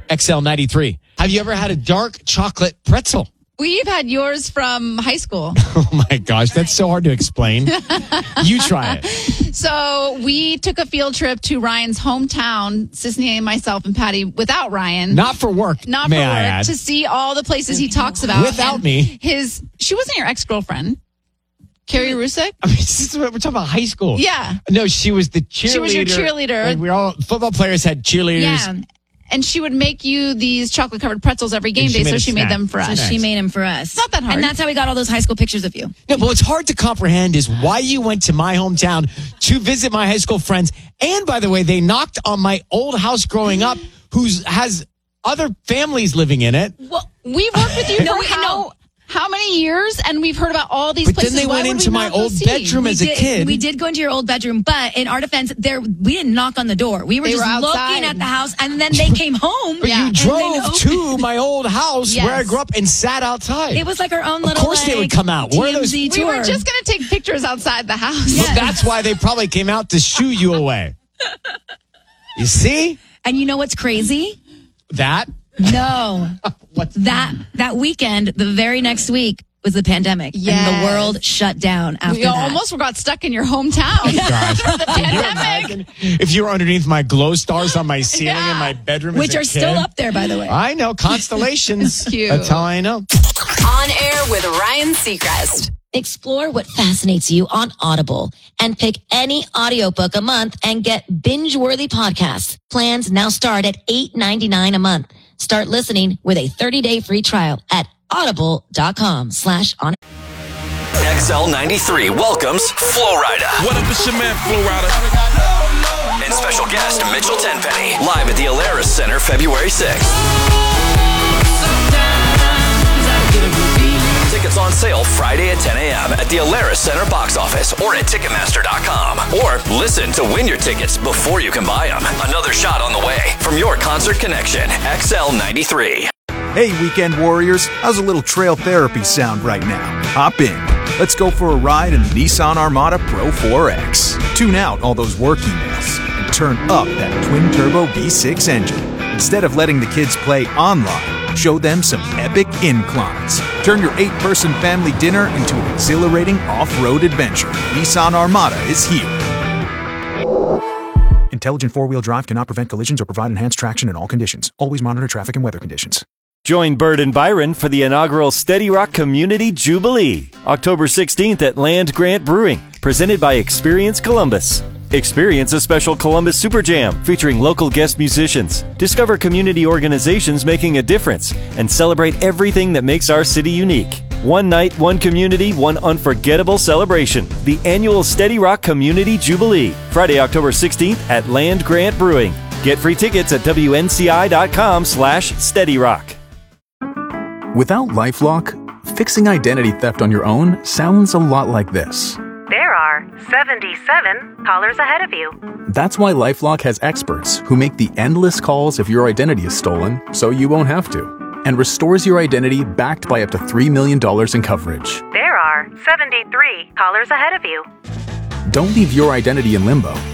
XL93. Have you ever had a dark chocolate pretzel? We've had yours from high school. Oh my gosh, that's so hard to explain. You try it. So we took a field trip to Ryan's hometown, Sisney and myself and Patty, without Ryan. Not for work, Not may for I work, add. to see all the places he talks about. Without And me. She wasn't your ex-girlfriend, Carrie Rusick? I mean, we're talking about high school. Yeah. No, she was the cheerleader. She was your cheerleader. And we all football players had cheerleaders. Yeah. And she would make you these chocolate-covered pretzels every game And she day, made so a she made snack. them for So us. she made them for us. It's not that hard. And that's how we got all those high school pictures of you. No, but what's hard to comprehend is why you went to my hometown to visit my high school friends. And by the way, they knocked on my old house growing up, has other families living in it. Well, we've worked with you for how many years, and we've heard about all these But places. then they Why went would into we my not go old see? bedroom as a kid. We did go into your old bedroom, but in our defense, we didn't knock on the door. We were They just were outside. looking at the house, and then they came home. But Yeah. you drove to my old house Yes. where I grew up and sat outside. It was like our own Of little. course they would come out. Where are those- TMZ We were tour. just going to take pictures outside the house. But that's why they probably came out to shoo you away. You see And you know what's crazy? that? No, What's that weekend, the very next week was the pandemic, and Yes. the world shut down after We that. almost got stuck in your hometown. Gosh. For the Can you pandemic. imagine if you were underneath my glow stars on my ceiling in Yeah. my bedroom, Which as a are still kid? up there, by the way. I know constellations. Cute. That's how I know. On air with Ryan Seacrest. Explore what fascinates you on Audible and pick any audiobook a month and get binge-worthy podcasts. Plans now start at $8.99 a month. Start listening with a 30-day free trial at audible.com/on. XL93 welcomes Flo Rida. What up, it's your man, Flo Rida. And special guest Mitchell Tenpenny. Live at the Alaris Center, February 6th. Tickets on sale Friday at 10 a.m. at the Alaris Center box office or at Ticketmaster.com. Or listen to win your tickets before you can buy them. Another shot on the way from your concert connection, XL93. Hey, Weekend Warriors, how's a little trail therapy sound right now? Hop in. Let's go for a ride in the Nissan Armada Pro 4X. Tune out all those work emails and turn up that twin-turbo V6 engine. Instead of letting the kids play online, show them some epic inclines. Turn your 8-person family dinner into an exhilarating off-road adventure. Nissan Armada is here. Intelligent four-wheel drive cannot prevent collisions or provide enhanced traction in all conditions. Always monitor traffic and weather conditions. Join Bird and Byron for the inaugural Steady Rock Community Jubilee, October 16th at Land Grant Brewing, presented by Experience Columbus. Experience a special Columbus Super Jam featuring local guest musicians. Discover community organizations making a difference and celebrate everything that makes our city unique. One night, one community, one unforgettable celebration. The annual Steady Rock Community Jubilee, Friday, October 16th at Land Grant Brewing. Get free tickets at WNCI.com/SteadyRock. Without LifeLock, fixing identity theft on your own sounds a lot like this. There are 77 callers ahead of you. That's why LifeLock has experts who make the endless calls if your identity is stolen so you won't have to, and restores your identity backed by up to $3 million in coverage. There are 73 callers ahead of you. Don't leave your identity in limbo.